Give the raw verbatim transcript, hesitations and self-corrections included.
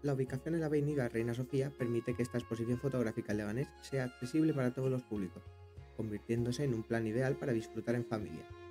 La ubicación en la Avenida Reina Sofía permite que esta exposición fotográfica en Leganés sea accesible para todos los públicos, convirtiéndose en un plan ideal para disfrutar en familia.